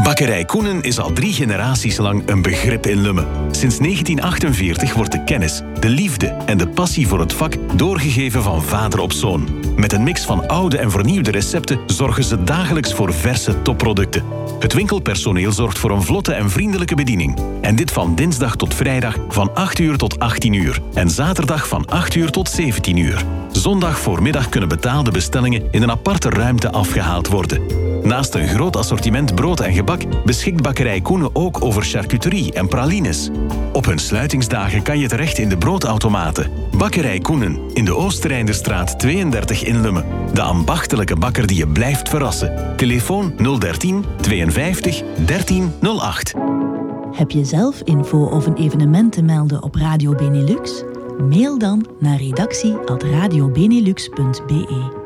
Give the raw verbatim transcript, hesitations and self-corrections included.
Bakkerij Koenen is al drie generaties lang een begrip in Lummen. Sinds negentien achtenveertig wordt de kennis, de liefde en de passie voor het vak doorgegeven van vader op zoon. Met een mix van oude en vernieuwde recepten zorgen ze dagelijks voor verse topproducten. Het winkelpersoneel zorgt voor een vlotte en vriendelijke bediening. En dit van dinsdag tot vrijdag van acht uur tot achttien uur. En zaterdag van acht uur tot zeventien uur. Zondag voormiddag kunnen betaalde bestellingen in een aparte ruimte afgehaald worden. Naast een groot assortiment brood en gebak beschikt Bakkerij Koenen ook over charcuterie en pralines. Op hun sluitingsdagen kan je terecht in de broodautomaten. Bakkerij Koenen in de Oosterijnderstraat tweeëndertig in Lummen. De ambachtelijke bakker die je blijft verrassen. Telefoon nul dertien tweeënvijftig dertien nul acht. Heb je zelf info of een evenement te melden op Radio Benelux? Mail dan naar redactie at radiobenelux punt be.